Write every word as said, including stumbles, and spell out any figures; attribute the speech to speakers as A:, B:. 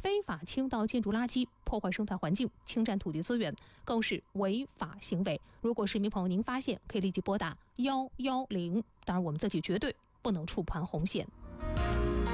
A: 非法倾倒建筑垃圾，破坏生态环境，侵占土地资源，更是违法行为。如果市民朋友您发现，可以立即拨打一一零。当然，我们自己绝对不能触碰红线。